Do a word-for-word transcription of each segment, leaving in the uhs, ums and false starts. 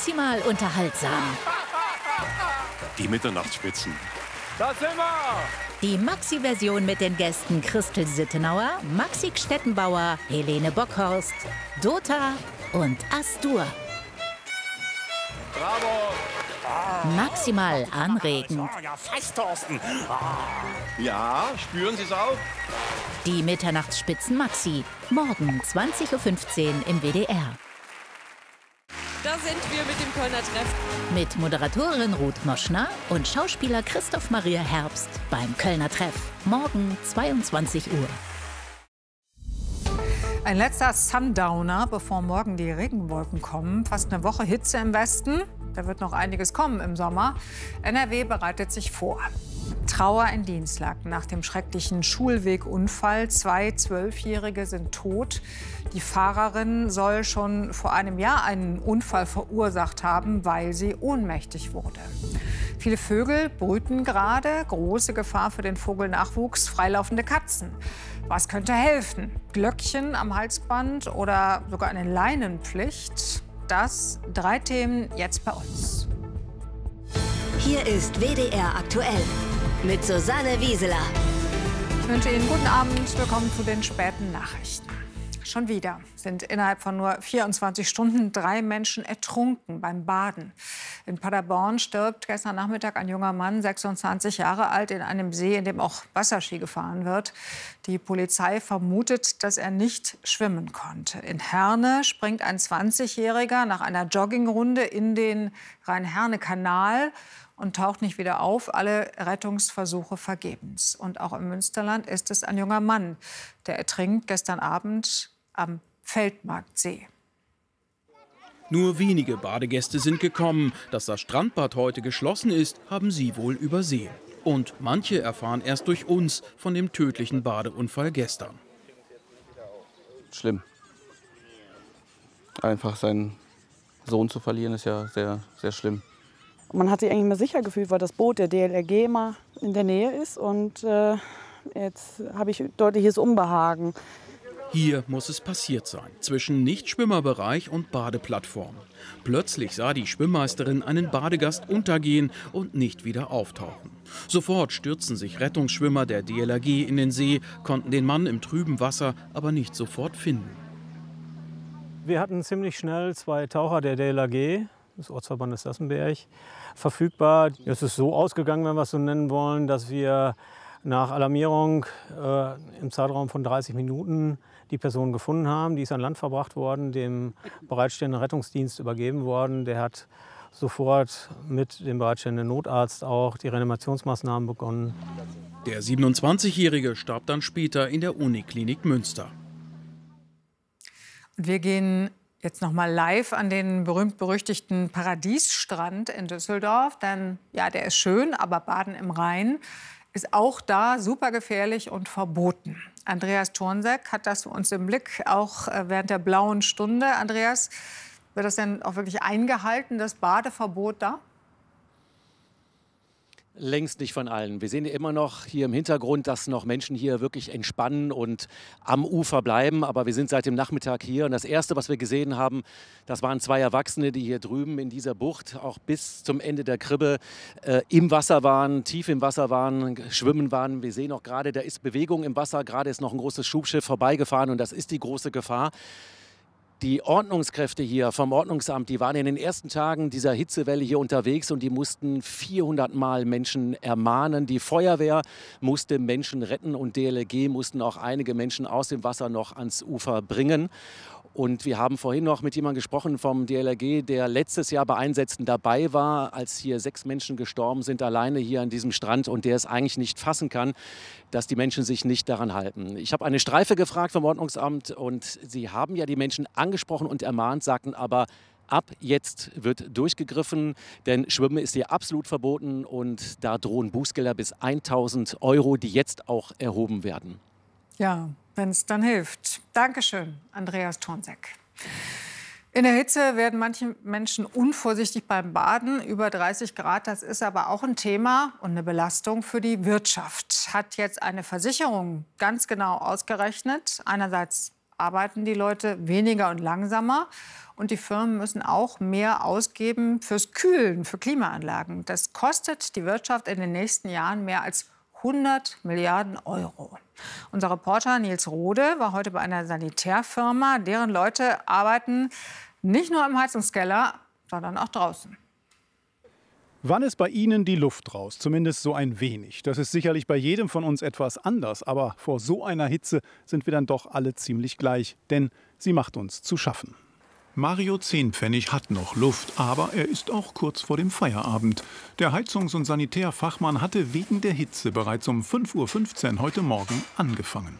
maximal unterhaltsam. Die Mitternachtsspitzen. Da sind wir! Die Maxi-Version mit den Gästen Christel Sittenauer, Maxi Stettenbauer, Helene Bockhorst, Dota und Astur. Bravo! Maximal anregend. Ja, fast, Thorsten. Ja, spüren Sie es auch? Die Mitternachtsspitzen Maxi. Morgen zwanzig Uhr fünfzehn im W D R. Da sind wir mit dem Kölner Treff. Mit Moderatorin Ruth Moschner und Schauspieler Christoph Maria Herbst beim Kölner Treff. Morgen zweiundzwanzig Uhr. Ein letzter Sundowner, bevor morgen die Regenwolken kommen. Fast eine Woche Hitze im Westen. Da wird noch einiges kommen im Sommer. N R W bereitet sich vor. Trauer in Dienstlaken nach dem schrecklichen Schulwegunfall. Zwei Zwölfjährige sind tot. Die Fahrerin soll schon vor einem Jahr einen Unfall verursacht haben, weil sie ohnmächtig wurde. Viele Vögel brüten gerade. Große Gefahr für den Vogelnachwuchs. Freilaufende Katzen. Was könnte helfen? Glöckchen am Halsband oder sogar eine Leinenpflicht? Das, drei Themen jetzt bei uns. Hier ist W D R aktuell mit Susanne Wieseler. Ich wünsche Ihnen guten Abend. Willkommen zu den späten Nachrichten. Schon wieder sind innerhalb von nur vierundzwanzig Stunden drei Menschen ertrunken beim Baden. In Paderborn stirbt gestern Nachmittag ein junger Mann, sechsundzwanzig Jahre alt, in einem See, in dem auch Wasserski gefahren wird. Die Polizei vermutet, dass er nicht schwimmen konnte. In Herne springt ein zwanzigjähriger nach einer Joggingrunde in den Rhein-Herne-Kanal und taucht nicht wieder auf. Alle Rettungsversuche vergebens. Und auch im Münsterland ist es ein junger Mann, der ertrinkt gestern Abend am Feldmarktsee. Nur wenige Badegäste sind gekommen. Dass das Strandbad heute geschlossen ist, haben sie wohl übersehen. Und manche erfahren erst durch uns von dem tödlichen Badeunfall gestern. Schlimm. Einfach seinen Sohn zu verlieren, ist ja sehr, sehr schlimm. Man hat sich eigentlich immer sicher gefühlt, weil das Boot der D L R G immer in der Nähe ist. Und äh, jetzt habe ich deutliches Unbehagen. Hier muss es passiert sein, zwischen Nichtschwimmerbereich und Badeplattform. Plötzlich sah die Schwimmmeisterin einen Badegast untergehen und nicht wieder auftauchen. Sofort stürzten sich Rettungsschwimmer der D L R G in den See, konnten den Mann im trüben Wasser aber nicht sofort finden. Wir hatten ziemlich schnell zwei Taucher der D L R G, des Ortsverbandes Sassenberg, verfügbar. Es ist so ausgegangen, wenn wir es so nennen wollen, dass wir nach Alarmierung äh, im Zeitraum von dreißig Minuten die Person gefunden haben. Die ist an Land verbracht worden, dem bereitstehenden Rettungsdienst übergeben worden. Der hat sofort mit dem bereitstehenden Notarzt auch die Reanimationsmaßnahmen begonnen. Der siebenundzwanzigjährige starb dann später in der Uniklinik Münster. Wir gehen jetzt noch mal live an den berühmt-berüchtigten Paradiesstrand in Düsseldorf. Denn ja, der ist schön, aber Baden im Rhein ist auch da super gefährlich und verboten. Andreas Thornseck hat das für uns im Blick, auch während der blauen Stunde. Andreas, wird das denn auch wirklich eingehalten, das Badeverbot da? Längst nicht von allen. Wir sehen ja immer noch hier im Hintergrund, dass noch Menschen hier wirklich entspannen und am Ufer bleiben. Aber wir sind seit dem Nachmittag hier. Und das Erste, was wir gesehen haben, das waren zwei Erwachsene, die hier drüben in dieser Bucht auch bis zum Ende der Kribbe äh, im Wasser waren, tief im Wasser waren, schwimmen waren. Wir sehen auch gerade, da ist Bewegung im Wasser. Gerade ist noch ein großes Schubschiff vorbeigefahren und das ist die große Gefahr. Die Ordnungskräfte hier vom Ordnungsamt, die waren in den ersten Tagen dieser Hitzewelle hier unterwegs und die mussten vierhundert Mal Menschen ermahnen. Die Feuerwehr musste Menschen retten und D L R G mussten auch einige Menschen aus dem Wasser noch ans Ufer bringen. Und wir haben vorhin noch mit jemandem gesprochen vom D L R G, der letztes Jahr bei Einsätzen dabei war, als hier sechs Menschen gestorben sind, alleine hier an diesem Strand. Und der es eigentlich nicht fassen kann, dass die Menschen sich nicht daran halten. Ich habe eine Streife gefragt vom Ordnungsamt und sie haben ja die Menschen angesprochen und ermahnt, sagten aber, ab jetzt wird durchgegriffen, denn Schwimmen ist hier absolut verboten und da drohen Bußgelder bis tausend Euro, die jetzt auch erhoben werden. Ja, wenn es dann hilft. Dankeschön, Andreas Thornseck. In der Hitze werden manche Menschen unvorsichtig beim Baden. Über dreißig Grad, das ist aber auch ein Thema und eine Belastung für die Wirtschaft. Hat jetzt eine Versicherung ganz genau ausgerechnet. Einerseits arbeiten die Leute weniger und langsamer. Und die Firmen müssen auch mehr ausgeben fürs Kühlen, für Klimaanlagen. Das kostet die Wirtschaft in den nächsten Jahren mehr als hundert Milliarden Euro. Unser Reporter Nils Rode war heute bei einer Sanitärfirma. Deren Leute arbeiten nicht nur im Heizungskeller, sondern auch draußen. Wann ist bei Ihnen die Luft raus? Zumindest so ein wenig. Das ist sicherlich bei jedem von uns etwas anders. Aber vor so einer Hitze sind wir dann doch alle ziemlich gleich. Denn sie macht uns zu schaffen. Mario Zehnpfennig hat noch Luft, aber er ist auch kurz vor dem Feierabend. Der Heizungs- und Sanitärfachmann hatte wegen der Hitze bereits um fünf Uhr fünfzehn heute Morgen angefangen.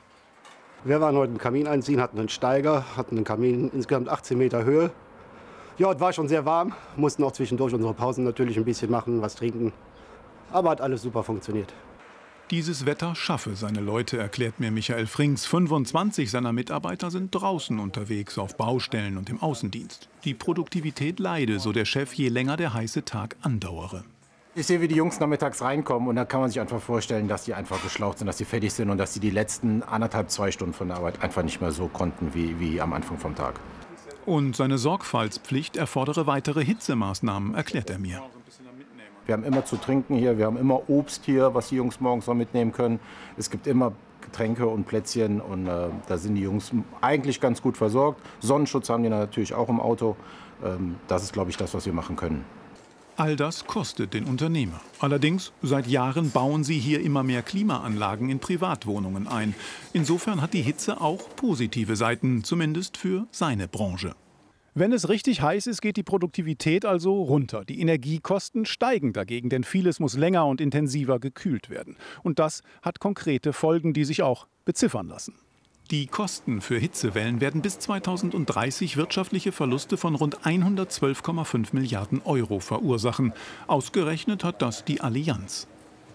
Wir waren heute im Kamin einziehen, hatten einen Steiger, hatten einen Kamin insgesamt achtzehn Meter Höhe. Ja, es war schon sehr warm, mussten auch zwischendurch unsere Pausen natürlich ein bisschen machen, was trinken. Aber hat alles super funktioniert. Dieses Wetter schaffe seine Leute, erklärt mir Michael Frings. fünfundzwanzig seiner Mitarbeiter sind draußen unterwegs, auf Baustellen und im Außendienst. Die Produktivität leide, so der Chef, je länger der heiße Tag andauere. Ich sehe, wie die Jungs nachmittags reinkommen und da kann man sich einfach vorstellen, dass die einfach geschlaucht sind, dass sie fertig sind und dass sie die letzten anderthalb, zwei Stunden von der Arbeit einfach nicht mehr so konnten wie, wie am Anfang vom Tag. Und seine Sorgfaltspflicht erfordere weitere Hitzemaßnahmen, erklärt er mir. Wir haben immer zu trinken hier, wir haben immer Obst hier, was die Jungs morgens noch mitnehmen können. Es gibt immer Getränke und Plätzchen und äh, da sind die Jungs eigentlich ganz gut versorgt. Sonnenschutz haben die natürlich auch im Auto. Ähm, das ist, glaube ich, das, was wir machen können. All das kostet den Unternehmer. Allerdings, seit Jahren bauen sie hier immer mehr Klimaanlagen in Privatwohnungen ein. Insofern hat die Hitze auch positive Seiten, zumindest für seine Branche. Wenn es richtig heiß ist, geht die Produktivität also runter. Die Energiekosten steigen dagegen, denn vieles muss länger und intensiver gekühlt werden. Und das hat konkrete Folgen, die sich auch beziffern lassen. Die Kosten für Hitzewellen werden bis zweitausenddreißig wirtschaftliche Verluste von rund hundertzwölf Komma fünf Milliarden Euro verursachen. Ausgerechnet hat das die Allianz.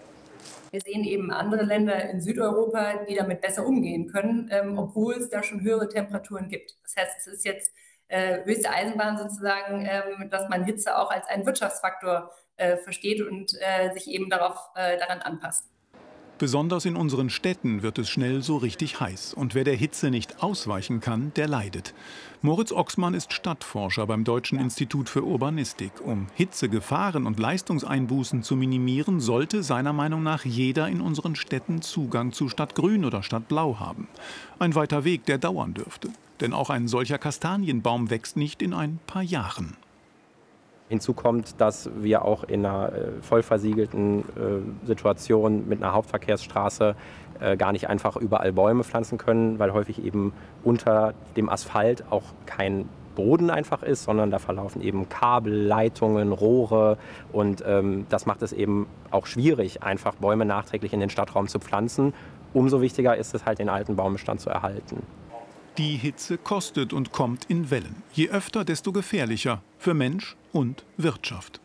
Wir sehen eben andere Länder in Südeuropa, die damit besser umgehen können, ähm, obwohl es da schon höhere Temperaturen gibt. Das heißt, es ist jetzt äh, höchste Eisenbahn sozusagen, ähm, dass man Hitze auch als einen Wirtschaftsfaktor äh, versteht und äh, sich eben darauf, äh, daran anpasst. Besonders in unseren Städten wird es schnell so richtig heiß. Und wer der Hitze nicht ausweichen kann, der leidet. Moritz Oxmann ist Stadtforscher beim Deutschen Institut für Urbanistik. Um Hitzegefahren und Leistungseinbußen zu minimieren, sollte seiner Meinung nach jeder in unseren Städten Zugang zu Stadtgrün oder Stadtblau haben. Ein weiter Weg, der dauern dürfte. Denn auch ein solcher Kastanienbaum wächst nicht in ein paar Jahren. Hinzu kommt, dass wir auch in einer äh, voll versiegelten äh, Situation mit einer Hauptverkehrsstraße äh, gar nicht einfach überall Bäume pflanzen können, weil häufig eben unter dem Asphalt auch kein Boden einfach ist, sondern da verlaufen eben Kabel, Leitungen, Rohre und ähm, das macht es eben auch schwierig, einfach Bäume nachträglich in den Stadtraum zu pflanzen. Umso wichtiger ist es halt, den alten Baumbestand zu erhalten. Die Hitze kostet und kommt in Wellen. Je öfter, desto gefährlicher für Mensch und Wirtschaft.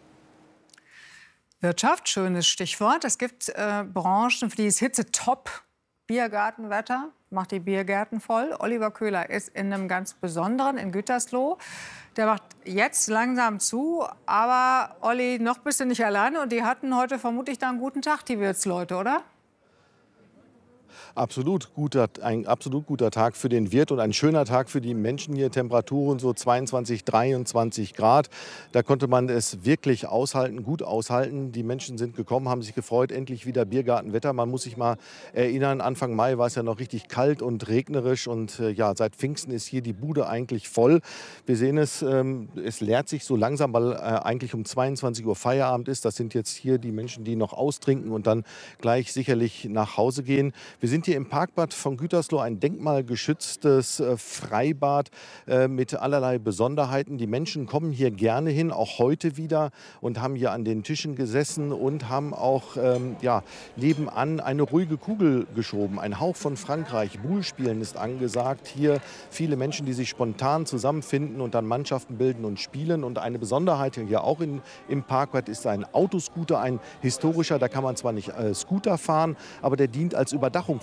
Wirtschaft, schönes Stichwort. Es gibt äh, Branchen, für die ist Hitze top. Biergartenwetter macht die Biergärten voll. Oliver Köhler ist in einem ganz besonderen, in Gütersloh. Der macht jetzt langsam zu. Aber Olli, noch bist du nicht alleine. Und die hatten heute vermutlich da einen guten Tag, die Wirtsleute, oder? Absolut guter, ein absolut guter Tag für den Wirt und ein schöner Tag für die Menschen hier. Temperaturen so zweiundzwanzig, dreiundzwanzig Grad. Da konnte man es wirklich aushalten, gut aushalten. Die Menschen sind gekommen, haben sich gefreut, endlich wieder Biergartenwetter. Man muss sich mal erinnern, Anfang Mai war es ja noch richtig kalt und regnerisch. Und äh, ja, seit Pfingsten ist hier die Bude eigentlich voll. Wir sehen es, ähm, es leert sich so langsam, weil äh, eigentlich um zweiundzwanzig Uhr Feierabend ist. Das sind jetzt hier die Menschen, die noch austrinken und dann gleich sicherlich nach Hause gehen. Wir sind hier im Parkbad von Gütersloh, ein denkmalgeschütztes äh, Freibad äh, mit allerlei Besonderheiten. Die Menschen kommen hier gerne hin, auch heute wieder, und haben hier an den Tischen gesessen und haben auch ähm, ja, nebenan eine ruhige Kugel geschoben. Ein Hauch von Frankreich. Boule-Spielen ist angesagt. Hier viele Menschen, die sich spontan zusammenfinden und dann Mannschaften bilden und spielen. Und eine Besonderheit hier auch in, im Parkbad ist ein Autoscooter, ein historischer. Da kann man zwar nicht äh, Scooter fahren, aber der dient als Überdachung, falls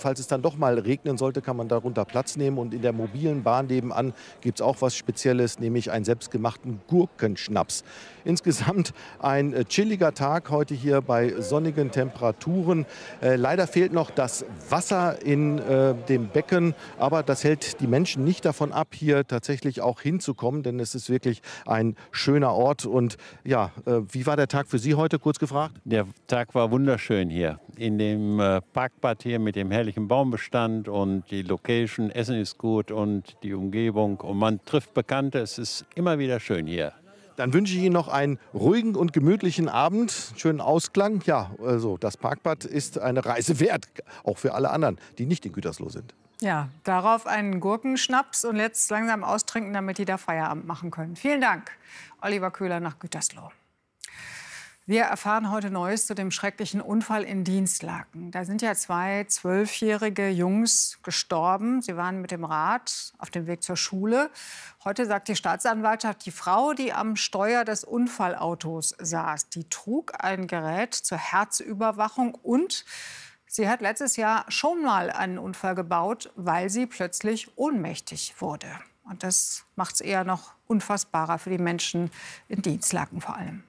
falls es dann doch mal regnen sollte, kann man darunter Platz nehmen. Und in der mobilen Bahn nebenan gibt es auch was Spezielles, nämlich einen selbstgemachten Gurkenschnaps. Insgesamt ein äh, chilliger Tag heute hier bei sonnigen Temperaturen. Äh, leider fehlt noch das Wasser in äh, dem Becken, aber das hält die Menschen nicht davon ab, hier tatsächlich auch hinzukommen, denn es ist wirklich ein schöner Ort. Und ja, äh, wie war der Tag für Sie heute, kurz gefragt? Der Tag war wunderschön hier. In dem äh, Parkbad hier mit dem herrlichen Baumbestand und die Location, Essen ist gut und die Umgebung. Und man trifft Bekannte, es ist immer wieder schön hier. Dann wünsche ich Ihnen noch einen ruhigen und gemütlichen Abend, schönen Ausklang. Ja, also das Parkbad ist eine Reise wert, auch für alle anderen, die nicht in Gütersloh sind. Ja, darauf einen Gurkenschnaps und jetzt langsam austrinken, damit die da Feierabend machen können. Vielen Dank, Oliver Köhler nach Gütersloh. Wir erfahren heute Neues zu dem schrecklichen Unfall in Dinslaken. Da sind ja zwei zwölfjährige Jungs gestorben. Sie waren mit dem Rad auf dem Weg zur Schule. Heute sagt die Staatsanwaltschaft, die Frau, die am Steuer des Unfallautos saß, die trug ein Gerät zur Herzüberwachung und sie hat letztes Jahr schon mal einen Unfall gebaut, weil sie plötzlich ohnmächtig wurde. Und das macht es eher noch unfassbarer für die Menschen in Dinslaken vor allem.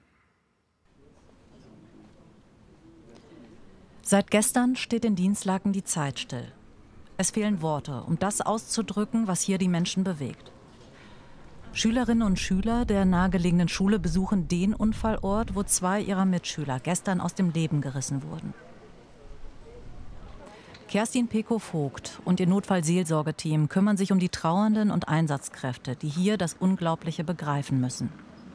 Seit gestern steht in Dinslaken die Zeit still. Es fehlen Worte, um das auszudrücken, was hier die Menschen bewegt. Schülerinnen und Schüler der nahegelegenen Schule besuchen den Unfallort, wo zwei ihrer Mitschüler gestern aus dem Leben gerissen wurden. Kerstin Pekow-Vogt und ihr Notfallseelsorgeteam kümmern sich um die Trauernden und Einsatzkräfte, die hier das Unglaubliche begreifen müssen.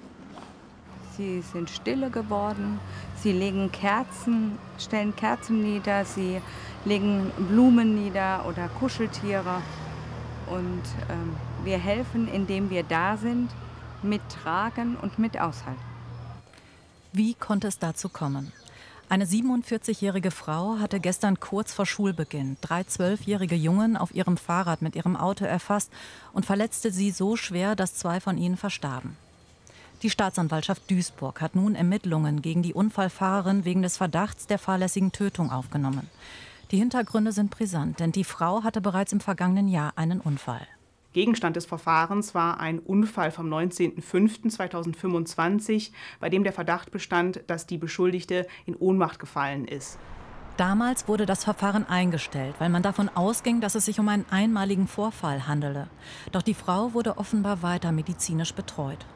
Sie sind stille geworden, sie legen Kerzen, stellen Kerzen nieder, sie legen Blumen nieder oder Kuscheltiere. Und ähm, wir helfen, indem wir da sind, mittragen und mit aushalten. Wie konnte es dazu kommen? Eine siebenundvierzigjährige Frau hatte gestern kurz vor Schulbeginn drei zwölfjährige Jungen auf ihrem Fahrrad mit ihrem Auto erfasst und verletzte sie so schwer, dass zwei von ihnen verstarben. Die Staatsanwaltschaft Duisburg hat nun Ermittlungen gegen die Unfallfahrerin wegen des Verdachts der fahrlässigen Tötung aufgenommen. Die Hintergründe sind brisant, denn die Frau hatte bereits im vergangenen Jahr einen Unfall. Gegenstand des Verfahrens war ein Unfall vom neunzehnten fünften zweitausendfünfundzwanzig, bei dem der Verdacht bestand, dass die Beschuldigte in Ohnmacht gefallen ist. Damals wurde das Verfahren eingestellt, weil man davon ausging, dass es sich um einen einmaligen Vorfall handele. Doch die Frau wurde offenbar weiter medizinisch betreut.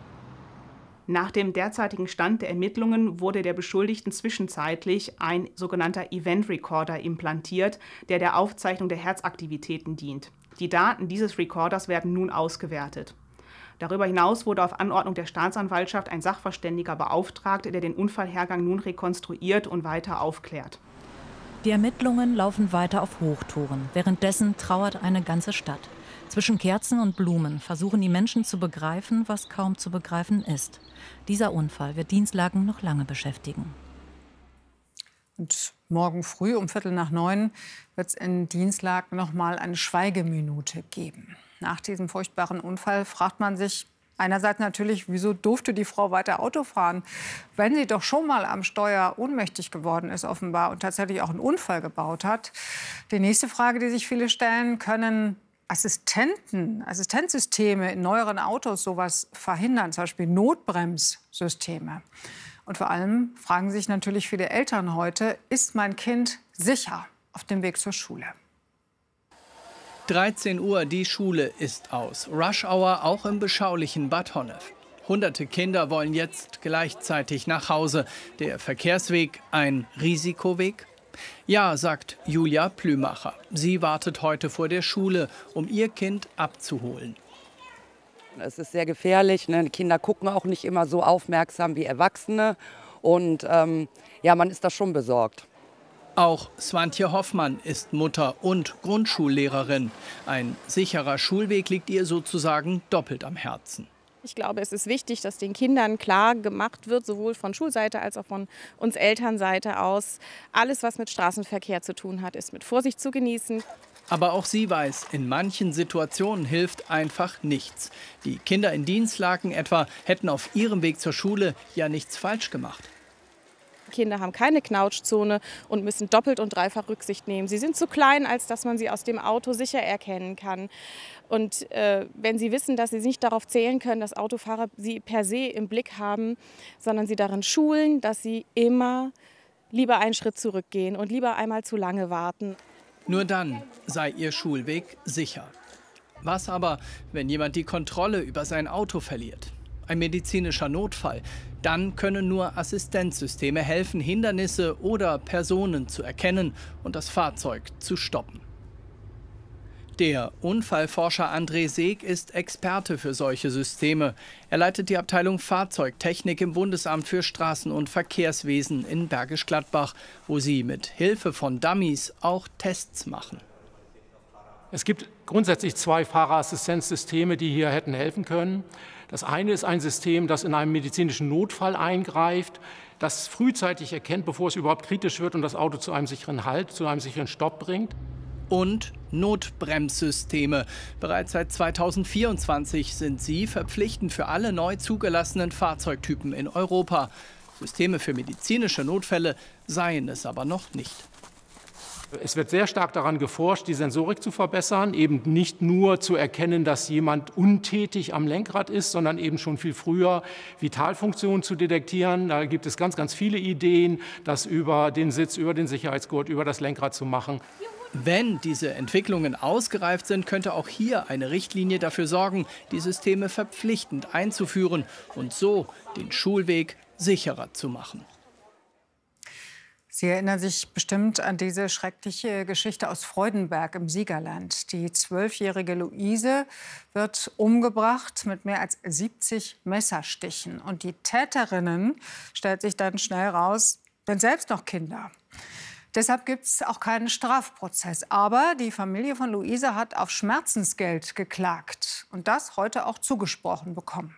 Nach dem derzeitigen Stand der Ermittlungen wurde der Beschuldigten zwischenzeitlich ein sogenannter Event Recorder implantiert, der der Aufzeichnung der Herzaktivitäten dient. Die Daten dieses Recorders werden nun ausgewertet. Darüber hinaus wurde auf Anordnung der Staatsanwaltschaft ein Sachverständiger beauftragt, der den Unfallhergang nun rekonstruiert und weiter aufklärt. Die Ermittlungen laufen weiter auf Hochtouren. Währenddessen trauert eine ganze Stadt. Zwischen Kerzen und Blumen versuchen die Menschen zu begreifen, was kaum zu begreifen ist. Dieser Unfall wird Dinslaken noch lange beschäftigen. Und morgen früh um Viertel nach neun wird es in Dinslaken noch mal eine Schweigeminute geben. Nach diesem furchtbaren Unfall fragt man sich einerseits natürlich, wieso durfte die Frau weiter Auto fahren, wenn sie doch schon mal am Steuer ohnmächtig geworden ist offenbar und tatsächlich auch einen Unfall gebaut hat. Die nächste Frage, die sich viele stellen, können Assistenten, Assistenzsysteme in neueren Autos sowas verhindern, zum Beispiel Notbremssysteme. Und vor allem fragen sich natürlich viele Eltern heute, ist mein Kind sicher auf dem Weg zur Schule? dreizehn Uhr, die Schule ist aus. Rush Hour auch im beschaulichen Bad Honnef. Hunderte Kinder wollen jetzt gleichzeitig nach Hause. Der Verkehrsweg ein Risikoweg? Ja, sagt Julia Plümacher. Sie wartet heute vor der Schule, um ihr Kind abzuholen. Es ist sehr gefährlich. Ne? Die Kinder gucken auch nicht immer so aufmerksam wie Erwachsene. Und ähm, ja, man ist da schon besorgt. Auch Swantje Hoffmann ist Mutter und Grundschullehrerin. Ein sicherer Schulweg liegt ihr sozusagen doppelt am Herzen. Ich glaube, es ist wichtig, dass den Kindern klar gemacht wird, sowohl von Schulseite als auch von uns Elternseite aus, alles, was mit Straßenverkehr zu tun hat, ist mit Vorsicht zu genießen. Aber auch sie weiß, in manchen Situationen hilft einfach nichts. Die Kinder in Dinslaken etwa hätten auf ihrem Weg zur Schule ja nichts falsch gemacht. Kinder haben keine Knautschzone und müssen doppelt und dreifach Rücksicht nehmen. Sie sind zu klein, als dass man sie aus dem Auto sicher erkennen kann. Und äh, wenn sie wissen, dass sie nicht darauf zählen können, dass Autofahrer sie per se im Blick haben, sondern sie darin schulen, dass sie immer lieber einen Schritt zurückgehen und lieber einmal zu lange warten. Nur dann sei ihr Schulweg sicher. Was aber, wenn jemand die Kontrolle über sein Auto verliert? Ein medizinischer Notfall. Dann können nur Assistenzsysteme helfen, Hindernisse oder Personen zu erkennen und das Fahrzeug zu stoppen. Der Unfallforscher André Seeg ist Experte für solche Systeme. Er leitet die Abteilung Fahrzeugtechnik im Bundesamt für Straßen- und Verkehrswesen in Bergisch Gladbach, wo sie mit Hilfe von Dummies auch Tests machen. Es gibt grundsätzlich zwei Fahrerassistenzsysteme, die hier hätten helfen können. Das eine ist ein System, das in einem medizinischen Notfall eingreift, das frühzeitig erkennt, bevor es überhaupt kritisch wird und das Auto zu einem sicheren Halt, zu einem sicheren Stopp bringt. Und Notbremssysteme. Bereits seit zweitausendvierundzwanzig sind sie verpflichtend für alle neu zugelassenen Fahrzeugtypen in Europa. Systeme für medizinische Notfälle seien es aber noch nicht. Es wird sehr stark daran geforscht, die Sensorik zu verbessern, eben nicht nur zu erkennen, dass jemand untätig am Lenkrad ist, sondern eben schon viel früher Vitalfunktionen zu detektieren. Da gibt es ganz, ganz viele Ideen, das über den Sitz, über den Sicherheitsgurt, über das Lenkrad zu machen. Wenn diese Entwicklungen ausgereift sind, könnte auch hier eine Richtlinie dafür sorgen, die Systeme verpflichtend einzuführen und so den Schulweg sicherer zu machen. Sie erinnern sich bestimmt an diese schreckliche Geschichte aus Freudenberg im Siegerland. Die zwölfjährige Luise wird umgebracht mit mehr als siebzig Messerstichen. Und die Täterinnen, stellt sich dann schnell raus, sind selbst noch Kinder. Deshalb gibt es auch keinen Strafprozess. Aber die Familie von Luise hat auf Schmerzensgeld geklagt und das heute auch zugesprochen bekommen.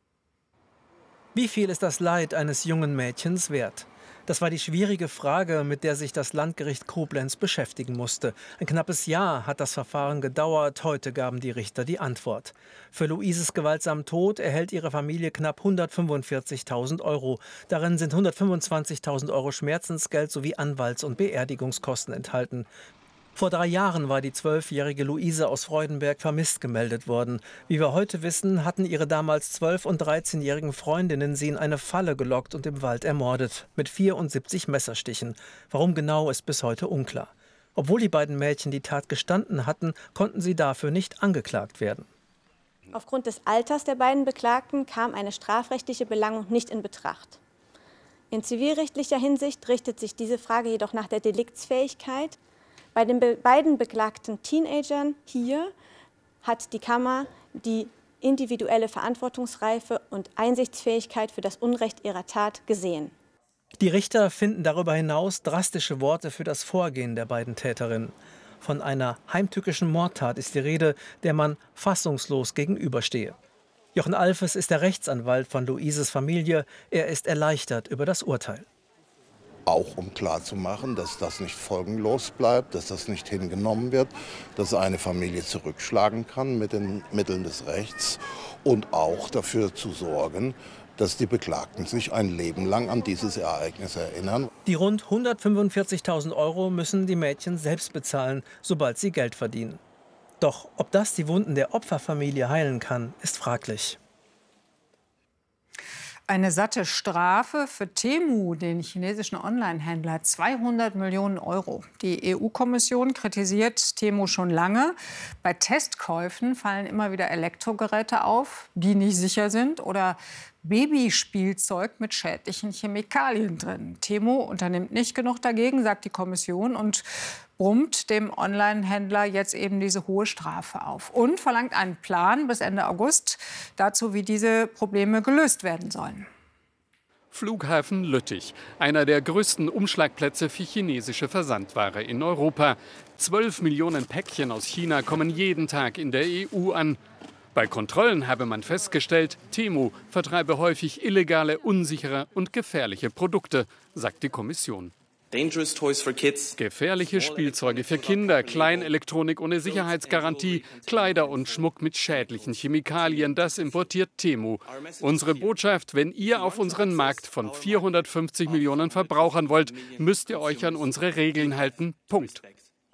Wie viel ist das Leid eines jungen Mädchens wert? Das war die schwierige Frage, mit der sich das Landgericht Koblenz beschäftigen musste. Ein knappes Jahr hat das Verfahren gedauert. Heute gaben die Richter die Antwort. Für Luises gewaltsamen Tod erhält ihre Familie knapp hundertfünfundvierzigtausend Euro. Darin sind hundertfünfundzwanzigtausend Euro Schmerzensgeld sowie Anwalts- und Beerdigungskosten enthalten. Vor drei Jahren war die zwölfjährige Luise aus Freudenberg vermisst gemeldet worden. Wie wir heute wissen, hatten ihre damals zwölf- und dreizehnjährigen Freundinnen sie in eine Falle gelockt und im Wald ermordet. Mit vierundsiebzig Messerstichen. Warum genau, ist bis heute unklar. Obwohl die beiden Mädchen die Tat gestanden hatten, konnten sie dafür nicht angeklagt werden. Aufgrund des Alters der beiden Beklagten kam eine strafrechtliche Belangung nicht in Betracht. In zivilrechtlicher Hinsicht richtet sich diese Frage jedoch nach der Deliktsfähigkeit. Bei den be beiden beklagten Teenagern hier hat die Kammer die individuelle Verantwortungsreife und Einsichtsfähigkeit für das Unrecht ihrer Tat gesehen. Die Richter finden darüber hinaus drastische Worte für das Vorgehen der beiden Täterinnen. Von einer heimtückischen Mordtat ist die Rede, der man fassungslos gegenüberstehe. Jochen Alfes ist der Rechtsanwalt von Luises Familie. Er ist erleichtert über das Urteil. Auch um klarzumachen, dass das nicht folgenlos bleibt, dass das nicht hingenommen wird, dass eine Familie zurückschlagen kann mit den Mitteln des Rechts und auch dafür zu sorgen, dass die Beklagten sich ein Leben lang an dieses Ereignis erinnern. Die rund hundertfünfundvierzigtausend Euro müssen die Mädchen selbst bezahlen, sobald sie Geld verdienen. Doch ob das die Wunden der Opferfamilie heilen kann, ist fraglich. Eine satte Strafe für Temu, den chinesischen Online-Händler, zweihundert Millionen Euro. Die E U-Kommission kritisiert Temu schon lange. Bei Testkäufen fallen immer wieder Elektrogeräte auf, die nicht sicher sind, oder Babyspielzeug mit schädlichen Chemikalien drin. Temu unternimmt nicht genug dagegen, sagt die Kommission, und brummt dem Online-Händler jetzt eben diese hohe Strafe auf und verlangt einen Plan bis Ende August dazu, wie diese Probleme gelöst werden sollen. Flughafen Lüttich, einer der größten Umschlagplätze für chinesische Versandware in Europa. Zwölf Millionen Päckchen aus China kommen jeden Tag in der E U an. Bei Kontrollen habe man festgestellt, Temu vertreibe häufig illegale, unsichere und gefährliche Produkte, sagt die Kommission. Gefährliche Spielzeuge für Kinder, Kleinelektronik ohne Sicherheitsgarantie, Kleider und Schmuck mit schädlichen Chemikalien, das importiert Temu. Unsere Botschaft: Wenn ihr auf unseren Markt von vierhundertfünfzig Millionen Verbrauchern wollt, müsst ihr euch an unsere Regeln halten. Punkt.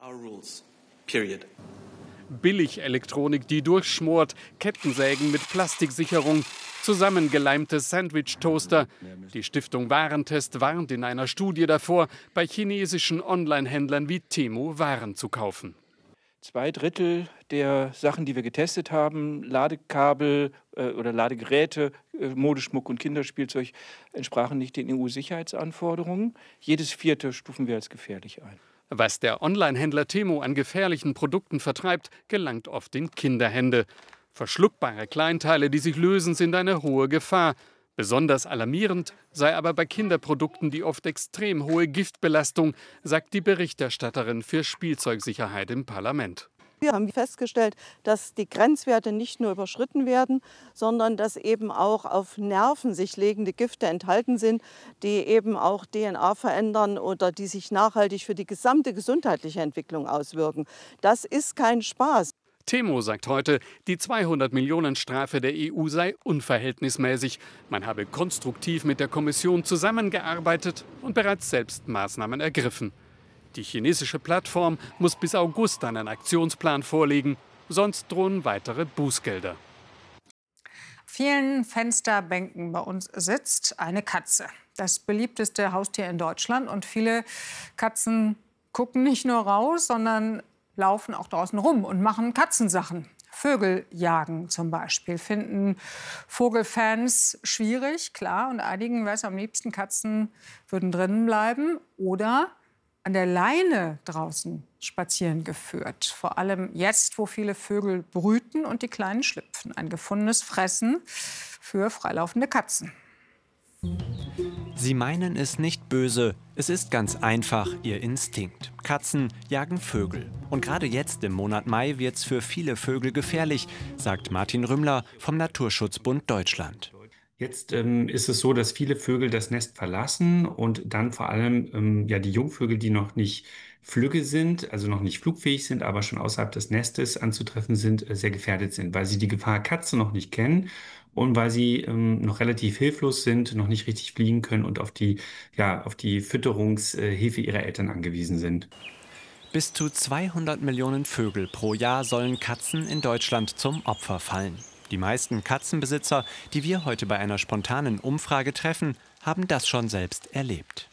Billig-Elektronik, die durchschmort, Kettensägen mit Plastiksicherung, zusammengeleimte Sandwich-Toaster. Die Stiftung Warentest warnt in einer Studie davor, bei chinesischen Online-Händlern wie Temu Waren zu kaufen. Zwei Drittel der Sachen, die wir getestet haben, Ladekabel äh, oder Ladegeräte, äh, Modeschmuck und Kinderspielzeug, entsprachen nicht den E U-Sicherheitsanforderungen. Jedes vierte stufen wir als gefährlich ein. Was der Online-Händler Temu an gefährlichen Produkten vertreibt, gelangt oft in Kinderhände. Verschluckbare Kleinteile, die sich lösen, sind eine hohe Gefahr. Besonders alarmierend sei aber bei Kinderprodukten die oft extrem hohe Giftbelastung, sagt die Berichterstatterin für Spielzeugsicherheit im Parlament. Wir haben festgestellt, dass die Grenzwerte nicht nur überschritten werden, sondern dass eben auch auf Nerven sich legende Gifte enthalten sind, die eben auch D N A verändern oder die sich nachhaltig für die gesamte gesundheitliche Entwicklung auswirken. Das ist kein Spaß. Temu sagt heute, die zweihundert Millionen Strafe der E U sei unverhältnismäßig. Man habe konstruktiv mit der Kommission zusammengearbeitet und bereits selbst Maßnahmen ergriffen. Die chinesische Plattform muss bis August einen Aktionsplan vorlegen, sonst drohen weitere Bußgelder. Auf vielen Fensterbänken bei uns sitzt eine Katze. Das beliebteste Haustier in Deutschland. Und viele Katzen gucken nicht nur raus, sondern laufen auch draußen rum und machen Katzensachen. Vögel jagen zum Beispiel finden Vogelfans schwierig, klar. Und einigen wäre es am liebsten, Katzen würden drinnen bleiben oder an der Leine draußen spazieren geführt. Vor allem jetzt, wo viele Vögel brüten und die Kleinen schlüpfen. Ein gefundenes Fressen für freilaufende Katzen. Sie meinen es nicht böse, es ist ganz einfach ihr Instinkt. Katzen jagen Vögel. Und gerade jetzt im Monat Mai wird es für viele Vögel gefährlich, sagt Martin Rümmler vom Naturschutzbund Deutschland. Jetzt ähm, ist es so, dass viele Vögel das Nest verlassen und dann vor allem ähm, ja, die Jungvögel, die noch nicht flügge sind, also noch nicht flugfähig sind, aber schon außerhalb des Nestes anzutreffen sind, äh, sehr gefährdet sind, weil sie die Gefahr Katze noch nicht kennen und weil sie ähm, noch relativ hilflos sind, noch nicht richtig fliegen können und auf die, ja, auf die Fütterungshilfe ihrer Eltern angewiesen sind. Bis zu zweihundert Millionen Vögel pro Jahr sollen Katzen in Deutschland zum Opfer fallen. Die meisten Katzenbesitzer, die wir heute bei einer spontanen Umfrage treffen, haben das schon selbst erlebt.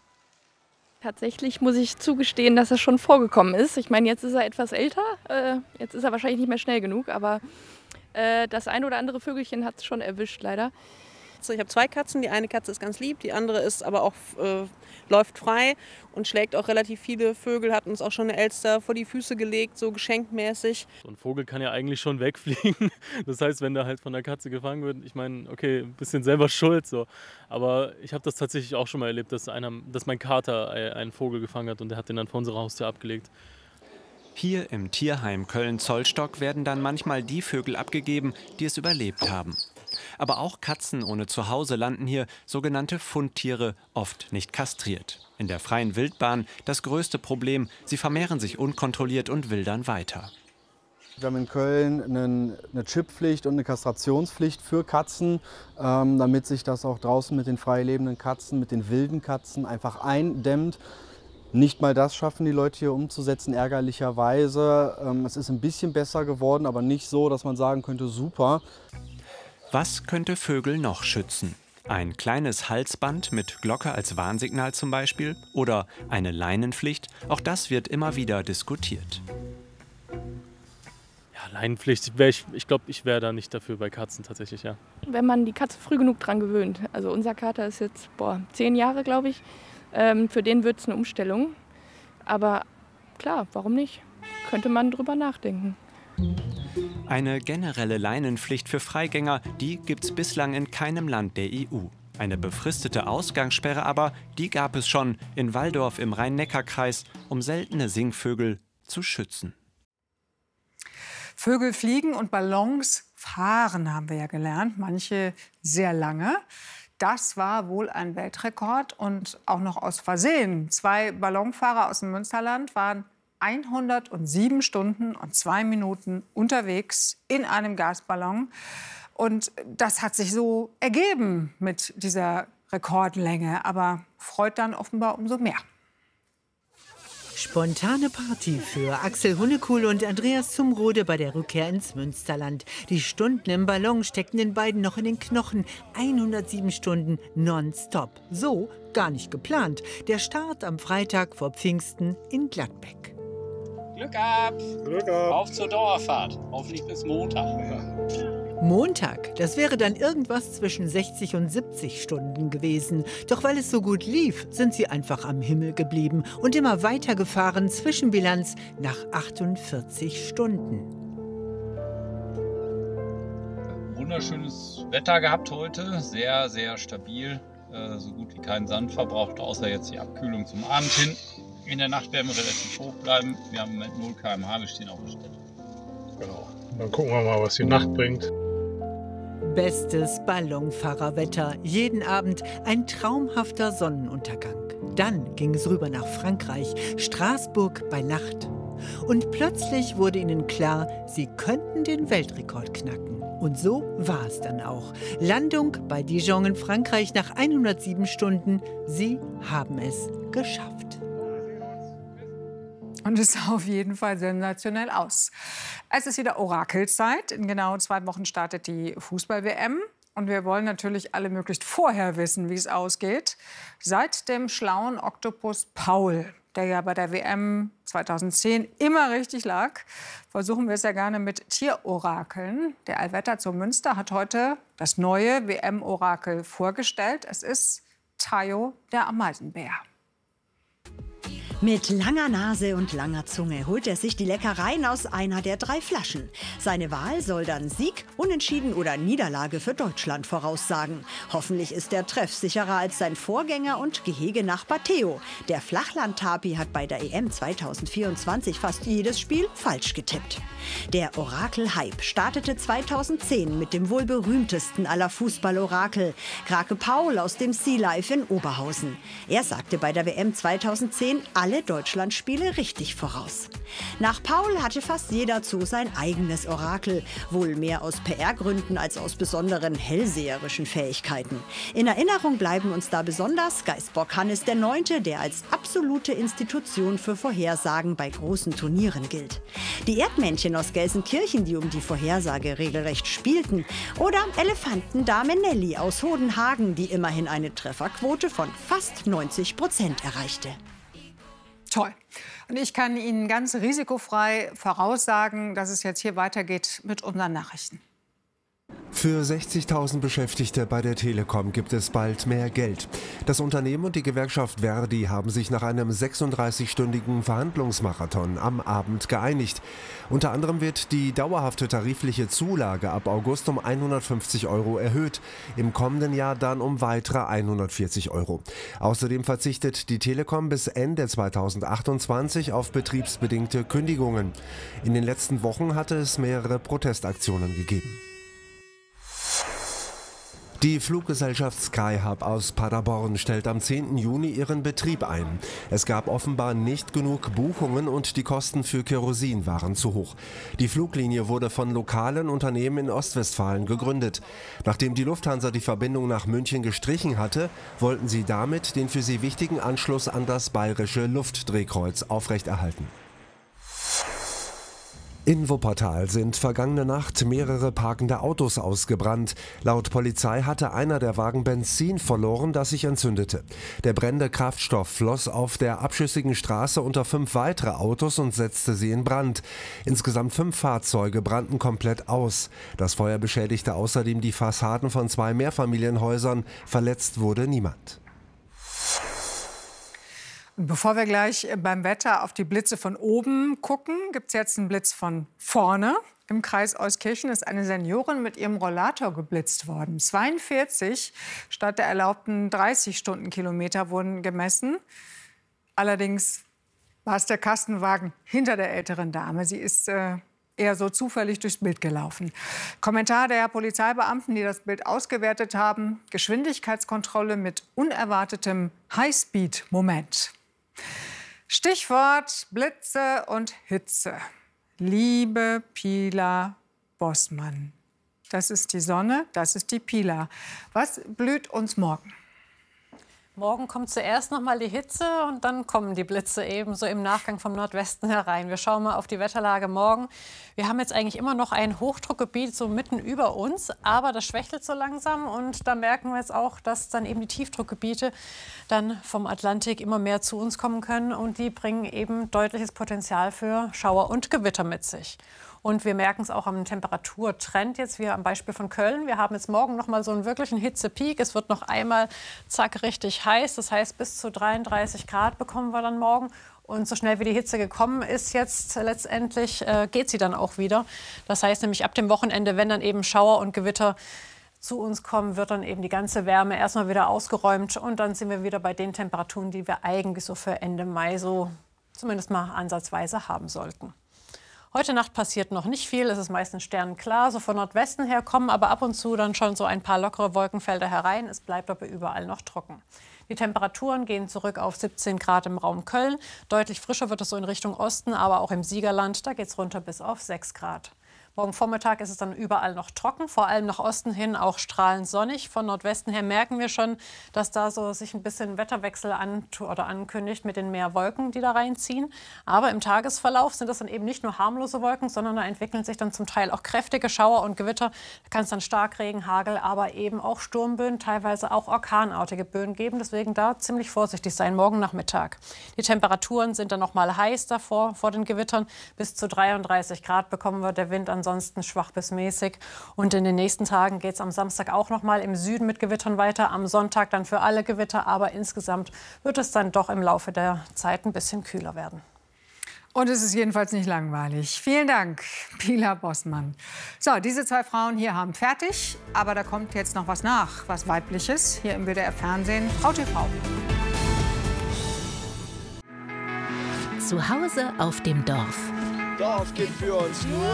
Tatsächlich muss ich zugestehen, dass das schon vorgekommen ist. Ich meine, jetzt ist er etwas älter, äh, jetzt ist er wahrscheinlich nicht mehr schnell genug, aber äh, das eine oder andere Vögelchen hat es schon erwischt, leider. Ich habe zwei Katzen, die eine Katze ist ganz lieb, die andere ist aber auch äh, läuft frei und schlägt auch relativ viele Vögel, hat uns auch schon eine Elster vor die Füße gelegt, so geschenkmäßig. So ein Vogel kann ja eigentlich schon wegfliegen, das heißt, wenn der halt von der Katze gefangen wird, ich meine, okay, ein bisschen selber schuld, so. Aber ich habe das tatsächlich auch schon mal erlebt, dass, einer, dass mein Kater einen Vogel gefangen hat und der hat den dann vor unserer Haustür abgelegt. Hier im Tierheim Köln-Zollstock werden dann manchmal die Vögel abgegeben, die es überlebt haben. Aber auch Katzen ohne Zuhause landen hier, sogenannte Fundtiere, oft nicht kastriert. In der freien Wildbahn das größte Problem, sie vermehren sich unkontrolliert und wildern weiter. Wir haben in Köln einen, eine Chipppflicht und eine Kastrationspflicht für Katzen, ähm, damit sich das auch draußen mit den frei lebenden Katzen, mit den wilden Katzen einfach eindämmt. Nicht mal das schaffen die Leute hier umzusetzen, ärgerlicherweise. Ähm, es ist ein bisschen besser geworden, aber nicht so, dass man sagen könnte, super. Was könnte Vögel noch schützen? Ein kleines Halsband mit Glocke als Warnsignal zum Beispiel? Oder eine Leinenpflicht? Auch das wird immer wieder diskutiert. Ja, Leinenpflicht, wär ich, ich glaube, ich wäre da nicht dafür bei Katzen tatsächlich, ja. Wenn man die Katze früh genug dran gewöhnt, also unser Kater ist jetzt boah, zehn Jahre, glaube ich, ähm, für den wird es eine Umstellung. Aber klar, warum nicht? Könnte man drüber nachdenken. Eine generelle Leinenpflicht für Freigänger, die gibt es bislang in keinem Land der E U. Eine befristete Ausgangssperre aber, die gab es schon in Walldorf im Rhein-Neckar-Kreis, um seltene Singvögel zu schützen. Vögel fliegen und Ballons fahren, haben wir ja gelernt, manche sehr lange. Das war wohl ein Weltrekord und auch noch aus Versehen. Zwei Ballonfahrer aus dem Münsterland waren hundertsieben Stunden und zwei Minuten unterwegs in einem Gasballon. Und das hat sich so ergeben mit dieser Rekordlänge, aber freut dann offenbar umso mehr. Spontane Party für Axel Hunnekuhl und Andreas Zumrode bei der Rückkehr ins Münsterland. Die Stunden im Ballon steckten den beiden noch in den Knochen. hundertsieben Stunden nonstop. So gar nicht geplant. Der Start am Freitag vor Pfingsten in Gladbeck. Glück ab! Glück ab! Auf zur Dauerfahrt. Hoffentlich bis Montag. Montag, das wäre dann irgendwas zwischen sechzig und siebzig Stunden gewesen. Doch weil es so gut lief, sind sie einfach am Himmel geblieben und immer weitergefahren. Zwischenbilanz nach achtundvierzig Stunden. Wunderschönes Wetter gehabt heute, sehr, sehr stabil. Äh, so gut wie keinen Sand verbraucht, außer jetzt die Abkühlung zum Abend hin. In der Nacht werden wir relativ hoch bleiben. Wir haben im Moment null Kilometer pro Stunde, wir stehen auf der Stelle. Genau, dann gucken wir mal, was die Nacht bringt. Bestes Ballonfahrerwetter. Jeden Abend ein traumhafter Sonnenuntergang. Dann ging es rüber nach Frankreich, Straßburg bei Nacht. Und plötzlich wurde ihnen klar, sie könnten den Weltrekord knacken. Und so war es dann auch. Landung bei Dijon in Frankreich nach hundertsieben Stunden. Sie haben es geschafft. Und es sah auf jeden Fall sensationell aus. Es ist wieder Orakelzeit. In genau zwei Wochen startet die Fußball-W M. Und wir wollen natürlich alle möglichst vorher wissen, wie es ausgeht. Seit dem schlauen Oktopus Paul, der ja bei der W M zweitausendzehn immer richtig lag, versuchen wir es ja gerne mit Tierorakeln. Der Allwetter zu Münster hat heute das neue W M-Orakel vorgestellt. Es ist Tayo, der Ameisenbär. Mit langer Nase und langer Zunge holt er sich die Leckereien aus einer der drei Flaschen. Seine Wahl soll dann Sieg, Unentschieden oder Niederlage für Deutschland voraussagen. Hoffentlich ist er treffsicherer als sein Vorgänger und Gehegenachbar Theo. Der Flachland-Tapi hat bei der E M zweitausendvierundzwanzig fast jedes Spiel falsch getippt. Der Orakel-Hype startete zweitausendzehn mit dem wohl berühmtesten aller Fußball-Orakel, Krake Paul aus dem Sea Life in Oberhausen. Er sagte bei der W M zweitausendzehn alle Deutschlandspiele richtig voraus. Nach Paul hatte fast jeder Zoo sein eigenes Orakel, wohl mehr aus P R-Gründen als aus besonderen hellseherischen Fähigkeiten. In Erinnerung bleiben uns da besonders Geistbock Hannes der Neunte, der als absolute Institution für Vorhersagen bei großen Turnieren gilt. Die Erdmännchen aus Gelsenkirchen, die um die Vorhersage regelrecht spielten. Oder Elefantendame Nelly aus Hodenhagen, die immerhin eine Trefferquote von fast neunzig Prozent erreichte. Toll. Und ich kann Ihnen ganz risikofrei voraussagen, dass es jetzt hier weitergeht mit unseren Nachrichten. Für sechzigtausend Beschäftigte bei der Telekom gibt es bald mehr Geld. Das Unternehmen und die Gewerkschaft Verdi haben sich nach einem sechsunddreißigstündigen Verhandlungsmarathon am Abend geeinigt. Unter anderem wird die dauerhafte tarifliche Zulage ab August um hundertfünfzig Euro erhöht, im kommenden Jahr dann um weitere hundertvierzig Euro. Außerdem verzichtet die Telekom bis Ende zweitausendachtundzwanzig auf betriebsbedingte Kündigungen. In den letzten Wochen hatte es mehrere Protestaktionen gegeben. Die Fluggesellschaft Skyhub aus Paderborn stellt am zehnten Juni ihren Betrieb ein. Es gab offenbar nicht genug Buchungen und die Kosten für Kerosin waren zu hoch. Die Fluglinie wurde von lokalen Unternehmen in Ostwestfalen gegründet. Nachdem die Lufthansa die Verbindung nach München gestrichen hatte, wollten sie damit den für sie wichtigen Anschluss an das bayerische Luftdrehkreuz aufrechterhalten. In Wuppertal sind vergangene Nacht mehrere parkende Autos ausgebrannt. Laut Polizei hatte einer der Wagen Benzin verloren, das sich entzündete. Der brennende Kraftstoff floss auf der abschüssigen Straße unter fünf weitere Autos und setzte sie in Brand. Insgesamt fünf Fahrzeuge brannten komplett aus. Das Feuer beschädigte außerdem die Fassaden von zwei Mehrfamilienhäusern. Verletzt wurde niemand. Bevor wir gleich beim Wetter auf die Blitze von oben gucken, gibt es jetzt einen Blitz von vorne. Im Kreis Euskirchen ist eine Seniorin mit ihrem Rollator geblitzt worden. zweiundvierzig statt der erlaubten dreißig Stundenkilometer wurden gemessen. Allerdings war es der Kastenwagen hinter der älteren Dame. Sie ist äh, eher so zufällig durchs Bild gelaufen. Kommentar der Polizeibeamten, die das Bild ausgewertet haben: Geschwindigkeitskontrolle mit unerwartetem Highspeed-Moment. Stichwort Blitze und Hitze. Liebe Pila Bossmann, das ist die Sonne, das ist die Pila. Was blüht uns morgen? Morgen kommt zuerst noch mal die Hitze und dann kommen die Blitze ebenso im Nachgang vom Nordwesten herein. Wir schauen mal auf die Wetterlage morgen. Wir haben jetzt eigentlich immer noch ein Hochdruckgebiet so mitten über uns, aber das schwächelt so langsam und da merken wir jetzt auch, dass dann eben die Tiefdruckgebiete dann vom Atlantik immer mehr zu uns kommen können und die bringen eben deutliches Potenzial für Schauer und Gewitter mit sich. Und wir merken es auch am Temperaturtrend jetzt, wie am Beispiel von Köln. Wir haben jetzt morgen noch mal so einen wirklichen Hitzepeak. Es wird noch einmal zack richtig heiß. Das heißt, bis zu dreiunddreißig Grad bekommen wir dann morgen. Und so schnell wie die Hitze gekommen ist jetzt letztendlich, äh, geht sie dann auch wieder. Das heißt nämlich ab dem Wochenende, wenn dann eben Schauer und Gewitter zu uns kommen, wird dann eben die ganze Wärme erstmal wieder ausgeräumt. Und dann sind wir wieder bei den Temperaturen, die wir eigentlich so für Ende Mai so zumindest mal ansatzweise haben sollten. Heute Nacht passiert noch nicht viel, es ist meistens sternenklar. So von Nordwesten her kommen aber ab und zu dann schon so ein paar lockere Wolkenfelder herein. Es bleibt aber überall noch trocken. Die Temperaturen gehen zurück auf siebzehn Grad im Raum Köln. Deutlich frischer wird es so in Richtung Osten, aber auch im Siegerland, da geht es runter bis auf sechs Grad. Morgen Vormittag ist es dann überall noch trocken, vor allem nach Osten hin auch strahlend sonnig. Von Nordwesten her merken wir schon, dass da so sich ein bisschen Wetterwechsel an, oder ankündigt mit den mehr Wolken, die da reinziehen. Aber im Tagesverlauf sind das dann eben nicht nur harmlose Wolken, sondern da entwickeln sich dann zum Teil auch kräftige Schauer und Gewitter. Da kann es dann Starkregen, Hagel, aber eben auch Sturmböen, teilweise auch orkanartige Böen geben. Deswegen da ziemlich vorsichtig sein morgen Nachmittag. Die Temperaturen sind dann noch mal heiß davor, vor den Gewittern. Bis zu dreiunddreißig Grad bekommen wir, der Wind ansonsten schwach bis mäßig. Und in den nächsten Tagen geht es am Samstag auch noch mal im Süden mit Gewittern weiter. Am Sonntag dann für alle Gewitter. Aber insgesamt wird es dann doch im Laufe der Zeit ein bisschen kühler werden. Und es ist jedenfalls nicht langweilig. Vielen Dank, Pila Bossmann. So, diese zwei Frauen hier haben fertig. Aber da kommt jetzt noch was nach, was Weibliches. Hier im W D R-Fernsehen, Frau T V. Zu Hause auf dem Dorf. Dorf gibt für uns nur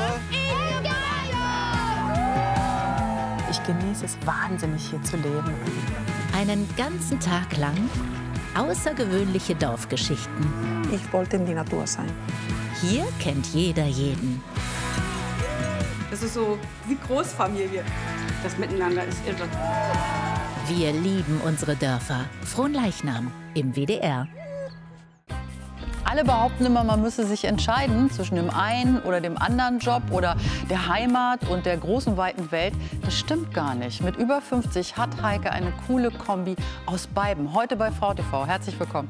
Ich genieße es wahnsinnig, hier zu leben. Einen ganzen Tag lang außergewöhnliche Dorfgeschichten. Ich wollte in die Natur sein. Hier kennt jeder jeden. Das ist so wie Großfamilie. Das Miteinander ist irre. Wir lieben unsere Dörfer. Fronleichnam im W D R. Alle behaupten immer, man müsse sich entscheiden zwischen dem einen oder dem anderen Job oder der Heimat und der großen, weiten Welt. Das stimmt gar nicht. Mit über fünfzig hat Heike eine coole Kombi aus beiden. Heute bei Frau T V. Herzlich willkommen.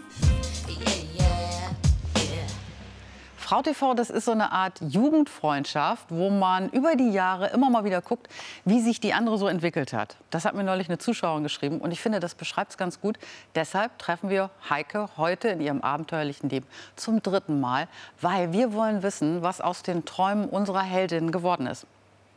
Frau T V, das ist so eine Art Jugendfreundschaft, wo man über die Jahre immer mal wieder guckt, wie sich die andere so entwickelt hat. Das hat mir neulich eine Zuschauerin geschrieben und ich finde, das beschreibt es ganz gut. Deshalb treffen wir Heike heute in ihrem abenteuerlichen Leben zum dritten Mal, weil wir wollen wissen, was aus den Träumen unserer Heldin geworden ist.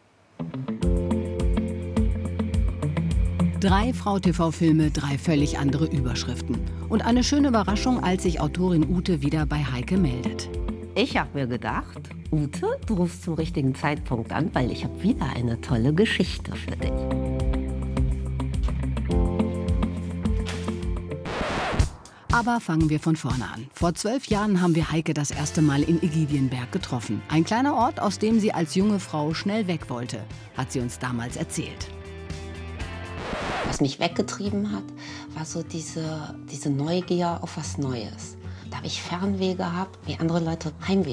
Drei Frau T V-Filme, drei völlig andere Überschriften. Und eine schöne Überraschung, als sich Autorin Ute wieder bei Heike meldet. Ich habe mir gedacht, Ute, du rufst zum richtigen Zeitpunkt an, weil ich habe wieder eine tolle Geschichte für dich. Aber fangen wir von vorne an. Vor zwölf Jahren haben wir Heike das erste Mal in Ägidienberg getroffen. Ein kleiner Ort, aus dem sie als junge Frau schnell weg wollte, hat sie uns damals erzählt. Was mich weggetrieben hat, war so diese, diese Neugier auf was Neues. Da habe ich Fernweh gehabt, wie andere Leute Heimweh.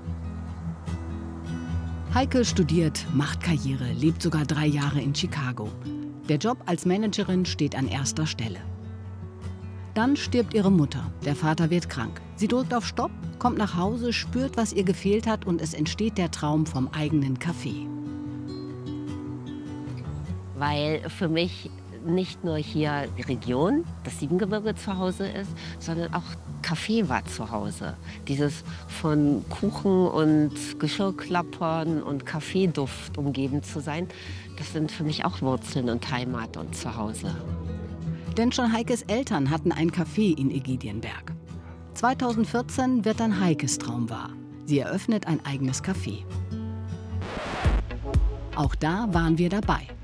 Heike studiert, macht Karriere, lebt sogar drei Jahre in Chicago. Der Job als Managerin steht an erster Stelle. Dann stirbt ihre Mutter. Der Vater wird krank. Sie drückt auf Stopp, kommt nach Hause, spürt, was ihr gefehlt hat und es entsteht der Traum vom eigenen Café. Weil für mich nicht nur hier die Region, das Siebengebirge zu Hause ist, sondern auch Kaffee war zu Hause. Dieses von Kuchen und Geschirrklappern und Kaffeeduft umgeben zu sein, das sind für mich auch Wurzeln und Heimat und Zuhause. Denn schon Heikes Eltern hatten ein Café in Ägidienberg. zweitausendvierzehn wird dann Heikes Traum wahr. Sie eröffnet ein eigenes Café. Auch da waren wir dabei.